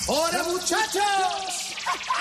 ¡Hola, muchachos!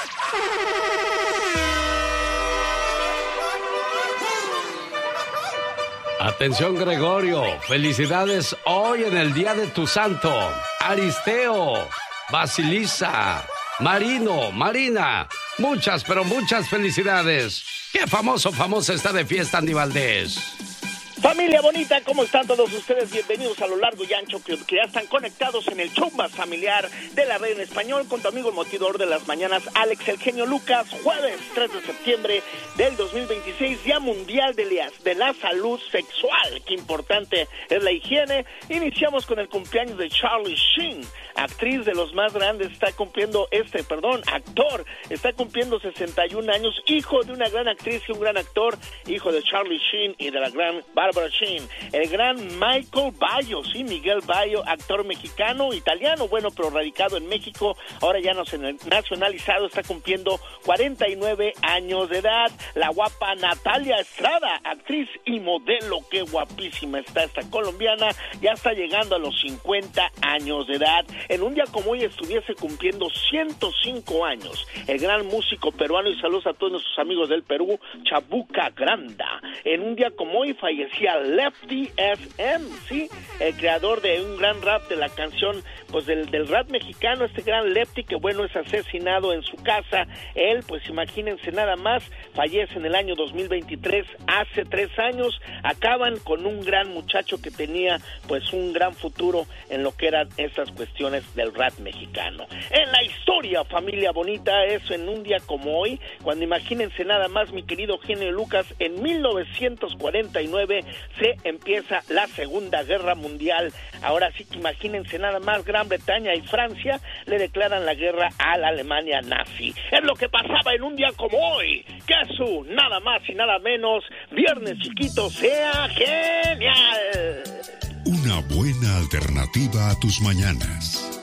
Atención, Gregorio, felicidades hoy en el día de tu santo. Aristeo, Basilisa, Marino, Marina, muchas, pero muchas felicidades. ¡Qué famosa está de fiesta, Andy Valdés! Familia bonita, ¿cómo están todos ustedes? Bienvenidos a lo largo y ancho que ya están conectados en el show más familiar de la red en español con tu amigo el motivador de las mañanas, Alex El Genio Lucas. Jueves 3 de septiembre del 2026, Día Mundial de la Salud Sexual. Qué importante es la higiene. Iniciamos con el cumpleaños de Charlie Sheen, actriz de los más grandes, actor, está cumpliendo 61 años, hijo de una gran actriz y un gran actor, hijo de Charlie Sheen y de la gran Barbara Sheen. El gran Michael Bayo, sí, Miguel Bayo, actor mexicano, italiano, bueno, pero radicado en México, ahora ya nacionalizado, está cumpliendo 49 años de edad. La guapa Natalia Estrada, actriz y modelo, qué guapísima está esta colombiana, ya está llegando a los 50 años de edad. En un día como hoy estuviese cumpliendo 105 años el gran músico peruano, y saludos a todos nuestros amigos del Perú, Chabuca Granda. En un día como hoy fallecía Lefty FM, sí, el creador de un gran rap, de la canción, pues del rap mexicano, este gran Lefty, que bueno, es asesinado en su casa. Él, pues imagínense nada más, fallece en el año 2023, hace 3 años. Acaban con un gran muchacho que tenía pues un gran futuro en lo que eran estas cuestiones del rap mexicano. En la historia, familia bonita, eso en un día como hoy, cuando imagínense nada más, mi querido Genio Lucas, en 1949 se empieza la Segunda Guerra Mundial. Ahora sí que imagínense nada más, Gran Bretaña y Francia le declaran la guerra a la Alemania nazi. Es lo que pasaba en un día como hoy. Que su nada más y nada menos, viernes chiquito sea genial. Una buena alternativa a tus mañanas.